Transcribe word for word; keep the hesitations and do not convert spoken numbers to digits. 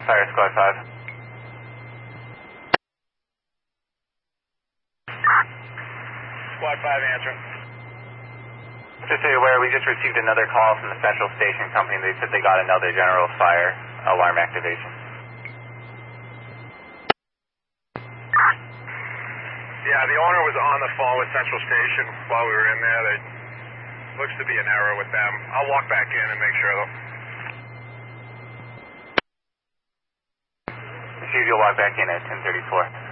Fire Squad five. Squad five answering. Just so you're aware, we just received another call from the Central Station Company. They said they got another general fire alarm activation. Yeah, the owner was on the phone with Central Station while we were in there. There looks to be an error with them. I'll walk back in and make sure, though. See if you'll walk back in at ten thirty-four.